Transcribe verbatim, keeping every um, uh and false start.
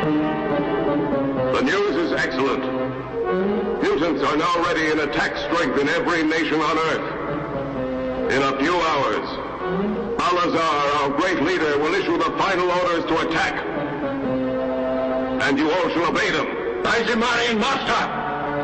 The news is excellent. Mutants are now ready in attack strength in every nation on Earth. In a few hours, Al-Azhar, our great leader, will issue the final orders to attack. And you all shall obey them. By the Marine Master!